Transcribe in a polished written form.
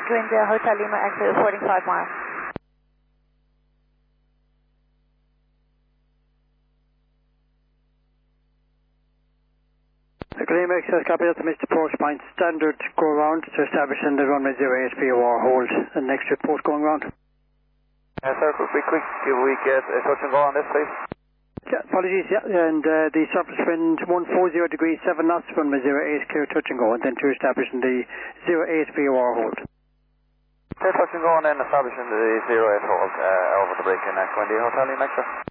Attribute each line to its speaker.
Speaker 1: Wind Hotel Lima, exit reporting 5 miles.
Speaker 2: Lima Express, copy that to Mr. Porchpoint. Standard go around to establish in the runway 08 VOR hold. And next report going round.
Speaker 3: Sir, could we get a touch and go on this, please?
Speaker 2: Yeah, apologies, yeah. And the surface wind 140 degrees 7 knots, runway 08 clear touch and go. And then to establish in the 08 VOR hold.
Speaker 3: Clear touch and go and then establishing the 08 hold over the break in Windy Hotel Lima Express.